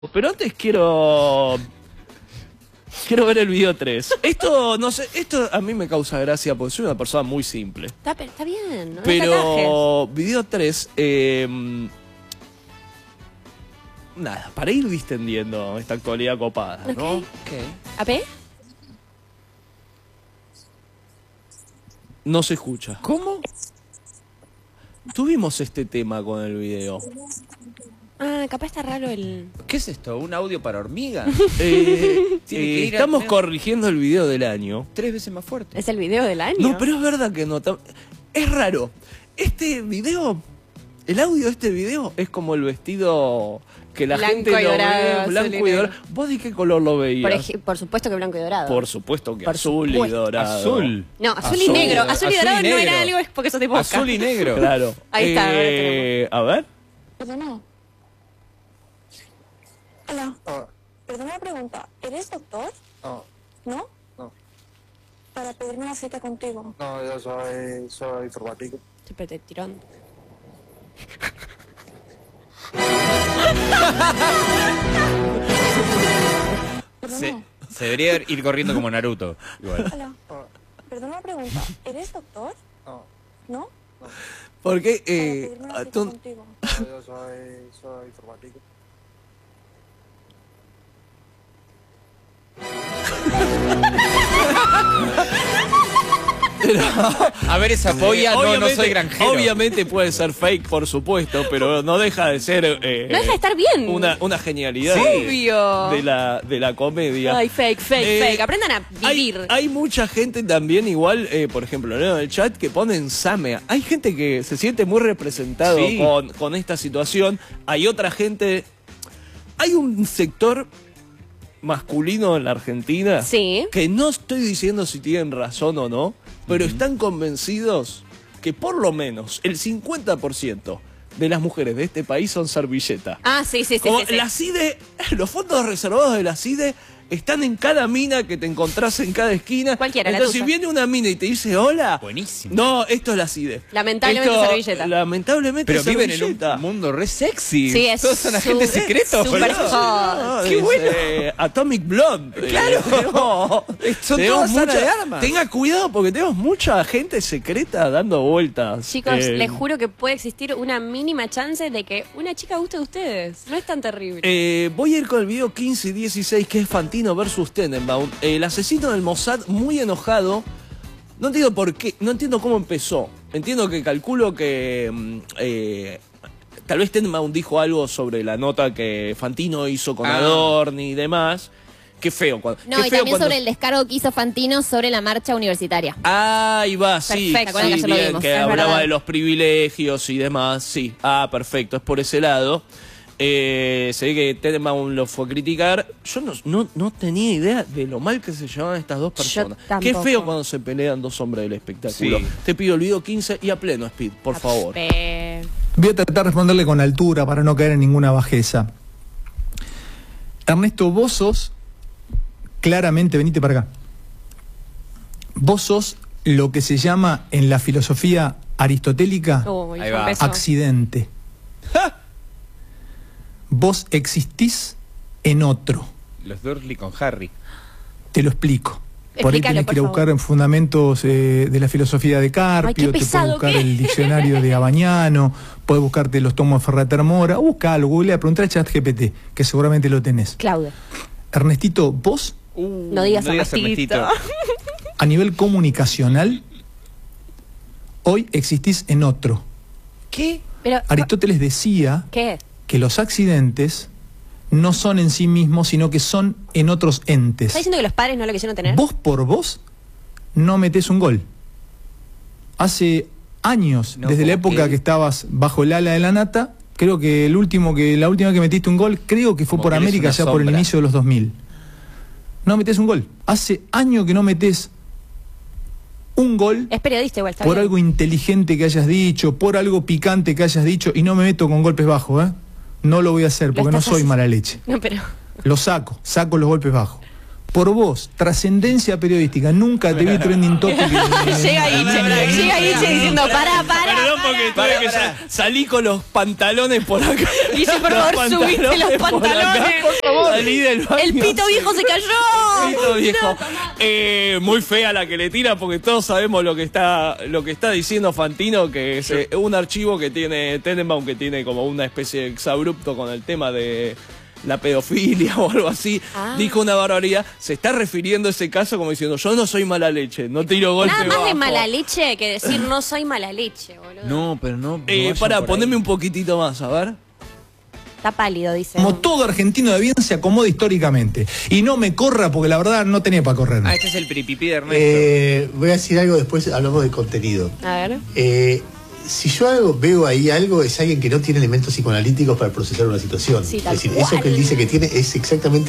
Pero antes quiero ver el video 3. Esto, no sé, esto a mí me causa gracia porque soy una persona muy simple. Está bien, no pero video 3, nada, para ir distendiendo esta actualidad copada, ¿no? Okay. ¿AP? No se escucha. ¿Cómo? Tuvimos este tema con el video. Ah, capaz está raro el... ¿Qué es esto? ¿Un audio para hormiga? Estamos corrigiendo el video del año. 3 veces más fuerte. ¿Es el video del año? No, pero es verdad que no. Es raro. Este video, el audio de este video es como el vestido que la Blanco gente y lo dorado, ve, blanco y dorado. ¿Vos de qué color lo veías? Por supuesto que blanco y dorado. Por supuesto que Por azul y supuesto. dorado. Azul. No, azul y negro. Azul y dorado no era algo, es porque sos de Boca. Azul y negro. Claro. Ahí está, ahora tenemos. A ver. Perdona. Hola. Perdona una pregunta. ¿Eres doctor? No, ¿No? no, Para pedirme una cita contigo. no, yo soy informático. Siempre te tirón. Se debería ir corriendo como Naruto. Igual. Hola. Perdona una pregunta. ¿Eres doctor? No, ¿No? Porque Para pedirme una cita contigo. no, yo soy informático. A ver esa polla, no soy granjero. Obviamente puede ser fake, por supuesto, pero no deja de ser No deja de estar bien. una genialidad Obvio. de la comedia. Ay, fake. Aprendan a vivir. Hay mucha gente también igual, por ejemplo, ¿no? en el chat que ponen Same. Hay gente que se siente muy representado Sí. con esta situación. Hay otra gente... Hay un sector masculino en la Argentina Sí. que no estoy diciendo si tienen razón o no, pero están convencidos que por lo menos el 50% de las mujeres de este país son servilleta. Ah, sí. Como la CIDE, los fondos reservados de la CIDE están en cada mina que te encontrás en cada esquina. Cualquiera, la Entonces, si tuya. viene una mina y te dice hola, Buenísimo. no, esto es la CIDE. Lamentablemente servilleta. Lamentablemente Pero viven en servilleta. un mundo re sexy. Sí, es Todos son agentes secretos. súper boludo. hot. Qué bueno. Atomic Blonde. Claro. Son Tenemos todas Ana de Armas. Tenga cuidado porque tenemos mucha gente secreta dando vueltas. Chicos, les juro que puede existir una mínima chance de que una chica guste de ustedes. No es tan terrible. Voy a ir con el video 15 y 16 que es Fantino versus Tenenbaum. El asesino del Mossad muy enojado. No entiendo por qué, no entiendo cómo empezó. Entiendo que calculo que tal vez Tenenbaum dijo algo sobre la nota que Fantino hizo con Adorni y demás. Qué feo. No, qué y feo también cuando... sobre el descargo que hizo Fantino sobre la marcha universitaria. Ahí va, sí, Perfecto, que sí, ayer lo bien, vimos, que es hablaba verdad. de los privilegios y demás, sí. Ah, perfecto, es por ese lado. Se ve que Tenenbaum lo fue a criticar. Yo no tenía idea de lo mal que se llevaban estas dos personas. Qué tampoco. feo cuando se pelean dos hombres del espectáculo. Sí. Te pido el video 15 y a pleno speed, por favor. Voy a tratar de responderle con altura para no caer en ninguna bajeza. Ernesto, vos sos, claramente, venite para acá. Vos sos lo que se llama en la filosofía aristotélica Uy, Ahí ya va. empezó. accidente. Vos existís en otro. Los Dursley con Harry. Te lo explico. Por ahí Explícalo, tenés que ir a por buscar favor. en fundamentos de la filosofía de Carpio, Ay, qué te puedes pesado buscar que el diccionario de Abañano, puedes buscarte los tomos de Ferrater Mora, buscalo, googlea, preguntá a ChatGPT, que seguramente lo tenés. Claudia. Ernestito, vos, No digas Ernestito. a nivel comunicacional, hoy existís en otro. ¿Qué? Pero, Aristóteles decía ¿qué? que los accidentes no son en sí mismos, sino que son en otros entes. ¿Estás diciendo que los padres no lo quisieron tener? Vos por vos no metés un gol. Hace años, No, desde la ¿cómo época qué? que estabas bajo el ala de la nata, creo que la última vez que metiste un gol, creo que fue Como por que eres América, una ya por el sombra. inicio de los 2000. No metés un gol. Hace años que no metés un gol Es periodista igual, está por bien. algo inteligente que hayas dicho, por algo picante que hayas dicho, y no me meto con golpes bajos, ¿eh? No lo voy a hacer porque no estás soy haciendo. mala leche. No, pero... Lo saco los golpes bajos. por vos, trascendencia periodística, nunca te vi trending topic. Llega Iche diciendo, pará. Perdón porque tuve que salí con los pantalones por acá. Guille, por favor, subiste los por acá. pantalones. Salí del baño. El pito viejo se cayó. Pito viejo. Muy fea la que le tira porque todos sabemos lo que está diciendo Fantino, que es un archivo que tiene Tenenbaum, que tiene como una especie de exabrupto con el tema de la pedofilia o algo así. Dijo una barbaridad. Se está refiriendo a ese caso como diciendo, yo no soy mala leche, no tiro golpe Nada más bajo. de mala leche que decir no soy mala leche, boludo. No, pero no. Pará, poneme un poquitito más, a ver. Está pálido, dice. Como todo argentino de bien se acomoda históricamente. Y no me corra porque la verdad no tenía para correr. Este es el piripipí de Ernesto. Voy a decir algo, después hablamos de contenido. A ver. Si yo veo ahí algo, es alguien que no tiene elementos psicoanalíticos para procesar una situación. Sí, es tal decir, cual. eso que él dice que tiene es exactamente